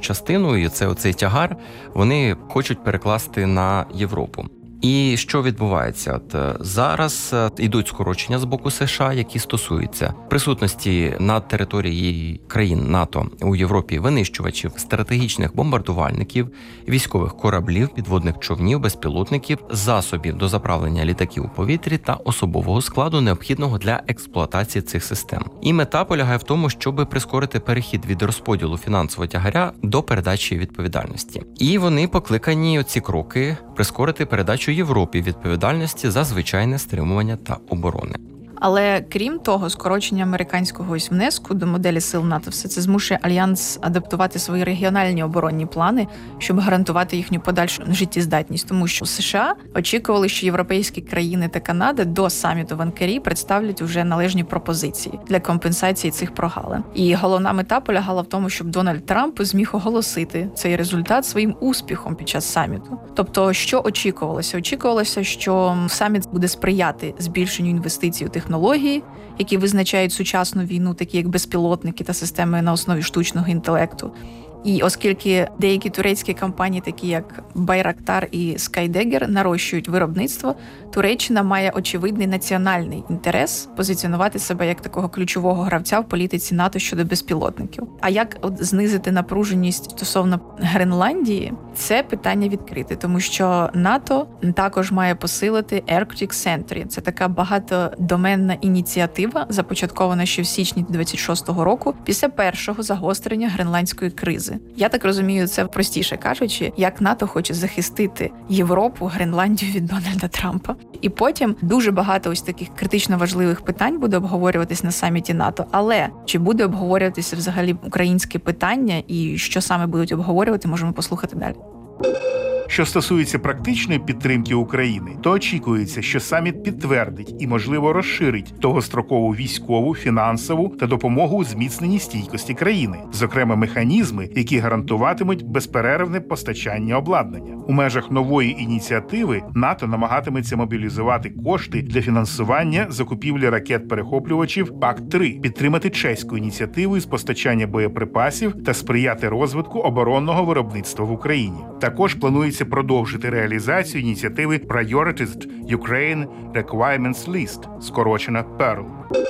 частину, і це оцей тягар вони хочуть перекласти на Європу. І що відбувається? От зараз йдуть скорочення з боку США, які стосуються присутності на території країн НАТО у Європі винищувачів, стратегічних бомбардувальників, військових кораблів, підводних човнів, безпілотників, засобів до заправлення літаків у повітрі та особового складу, необхідного для експлуатації цих систем. І мета полягає в тому, щоб прискорити перехід від розподілу фінансового тягаря до передачі відповідальності. І вони покликані ці кроки прискорити передачу Європі відповідальності за звичайне стримування та оборони. Але крім того, скорочення американського внеску до моделі сил НАТО все це змушує Альянс адаптувати свої регіональні оборонні плани, щоб гарантувати їхню подальшу життєздатність. Тому що США очікували, що європейські країни та Канада до саміту в Анкарі представлять уже належні пропозиції для компенсації цих прогалин. І головна мета полягала в тому, щоб Дональд Трамп зміг оголосити цей результат своїм успіхом під час саміту. Тобто, що очікувалося? Очікувалося, що саміт буде сприяти збільшенню інвестицій у технології, які визначають сучасну війну, такі як безпілотники та системи на основі штучного інтелекту. І оскільки деякі турецькі компанії, такі як Байрактар і Skydagger, нарощують виробництво, Туреччина має очевидний національний інтерес позиціонувати себе як такого ключового гравця в політиці НАТО щодо безпілотників. А як знизити напруженість стосовно Гренландії, це питання відкрите, тому що НАТО також має посилити Arctic Sentry. Це така багатодоменна ініціатива, започаткована ще в січні 26-го року, після першого загострення гренландської кризи. Я так розумію, це простіше кажучи, як НАТО хоче захистити Європу, Гренландію від Дональда Трампа. І потім дуже багато ось таких критично важливих питань буде обговорюватись на саміті НАТО. Але чи буде обговорюватися взагалі українське питання і що саме будуть обговорювати, можемо послухати далі. Що стосується практичної підтримки України, то очікується, що саміт підтвердить і, можливо, розширить довгострокову військову, фінансову та допомогу у зміцненні стійкості країни, зокрема механізми, які гарантуватимуть безперервне постачання обладнання. У межах нової ініціативи НАТО намагатиметься мобілізувати кошти для фінансування закупівлі ракет-перехоплювачів ПАК-3, підтримати чеську ініціативу із постачання боєприпасів та сприяти розвитку оборонного виробництва в Україні. Також планується продовжити реалізацію ініціативи Prioritized Ukraine Requirements List, скорочена PEARL.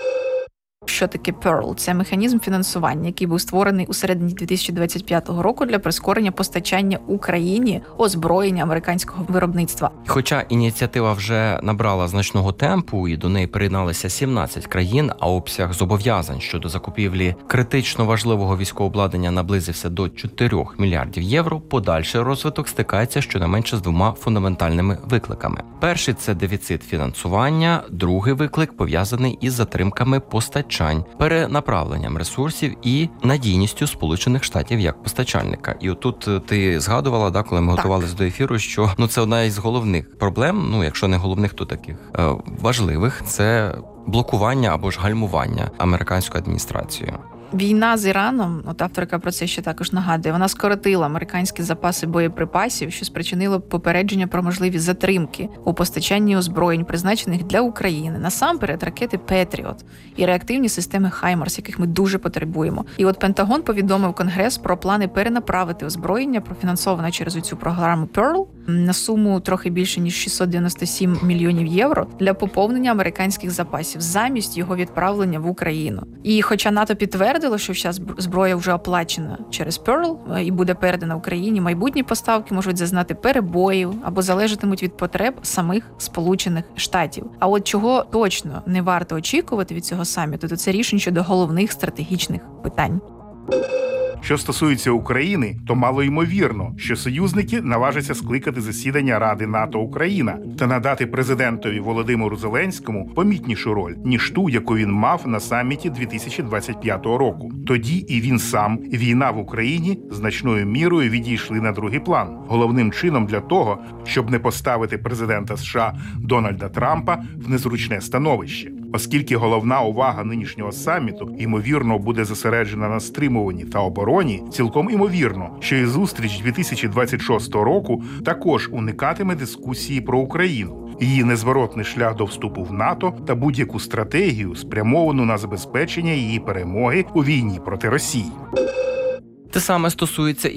Що таке PEARL? Це механізм фінансування, який був створений у середині 2025 року для прискорення постачання Україні озброєння американського виробництва. Хоча ініціатива вже набрала значного темпу і до неї приєдналися 17 країн, а обсяг зобов'язань щодо закупівлі критично важливого військового обладнання наблизився до 4 мільярдів євро, подальший розвиток стикається щонайменше з двома фундаментальними викликами. Перший – це дефіцит фінансування, другий виклик пов'язаний із затримками постачання, перенаправленням ресурсів і надійністю Сполучених Штатів як постачальника. І отут ти згадувала, коли ми готувалися до ефіру, що це одна із головних проблем, якщо не головних, то таких важливих, це блокування або ж гальмування американською адміністрацією. Війна з Іраном, авторка про це ще також нагадує, вона скоротила американські запаси боєприпасів, що спричинило попередження про можливі затримки у постачанні озброєнь, призначених для України. Насамперед ракети Петріот і реактивні системи Хаймарс, яких ми дуже потребуємо. І Пентагон повідомив Конгрес про плани перенаправити озброєння, профінансоване через цю програму PEARL, на суму трохи більше, ніж 697 мільйонів євро для поповнення американських запасів замість його відправлення в Україну. І хоча НАТО підтвердило, що вся зброя вже оплачена через PEARL і буде передана Україні, майбутні поставки можуть зазнати перебоїв або залежатимуть від потреб самих Сполучених Штатів. А от чого точно не варто очікувати від цього саміту, то це рішень щодо головних стратегічних питань. Що стосується України, то малоймовірно, що союзники наважаться скликати засідання Ради НАТО-Україна та надати президентові Володимиру Зеленському помітнішу роль, ніж ту, яку він мав на саміті 2025 року. Тоді і він сам, і війна в Україні значною мірою відійшли на другий план. Головним чином для того, щоб не поставити президента США Дональда Трампа в незручне становище. Оскільки головна увага нинішнього саміту, ймовірно, буде зосереджена на стримуванні та обороні, цілком імовірно, що і зустріч 2026 року також уникатиме дискусії про Україну, її незворотний шлях до вступу в НАТО та будь-яку стратегію, спрямовану на забезпечення її перемоги у війні проти Росії. Те саме стосується